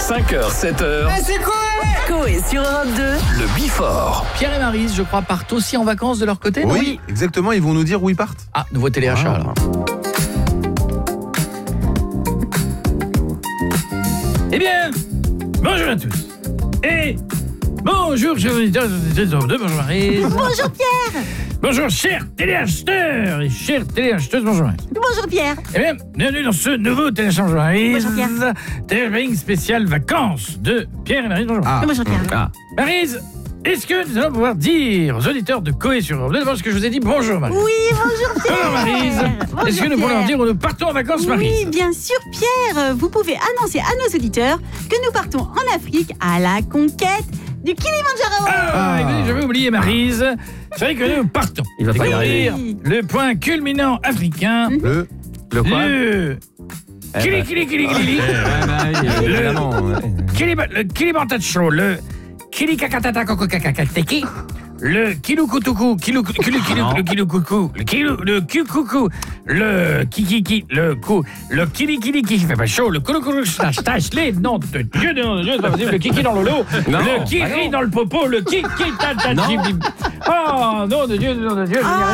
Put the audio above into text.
5h, 7h. C'est quoi? Coé sur Europe 2. Le Before. Pierre et Maryse, je crois, partent aussi en vacances de leur côté, non? Oui, exactement, ils vont nous dire où ils partent. Ah, nouveau téléachat alors. Eh bien, bonjour à tous. Et bonjour, chers auditeurs de Europe 2, bonjour Maryse. Bonjour Pierre. Bonjour, chers téléacheteurs et chères téléacheteuses, bonjour Maryse. Bonjour Pierre. Eh bien, bienvenue dans ce nouveau téléchange Maryse. Bonjour, Pierre. Téléchange spécial vacances de Pierre et Maryse, bonjour. Bonjour Pierre. Maryse, est-ce que nous allons pouvoir dire aux auditeurs de Coé sur Europe 2 d'abord ce que je vous ai dit? Bonjour Maryse. Oui, bonjour Pierre. Bonjour Maryse. Bonjour, Est-ce que nous Pierre. pourrons leur dire où nous partons en vacances, Maryse? Oui, bien sûr Pierre. Vous pouvez annoncer à nos auditeurs que nous partons en Afrique à la conquête du Kilimandjaro. Écoutez, j'avais oublié Maryse. C'est vrai que nous partons. Il va pas y découvrir arriver. le point culminant africain. Le quoi? Le Kili. Évidemment. Le Kilimantacho, le Kilikakatatakokokakakateki, le Kilukoutuku, le Kilukoukou, le Kikoukou, le Kikiki, le Kilikili qui fait pas chaud, le Kouloukoulou stache, les noms de Dieu, c'est pas possible, le Kiki dans le lot, le Kiri dans le popo, le Kiki tatati. Oh, nom de Dieu,